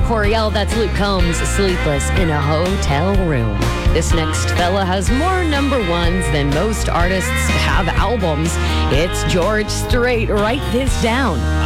Coriel, that's Luke Combs, Sleepless in a Hotel Room. This next fella has more number ones than most artists have albums. It's George Strait. Write this down.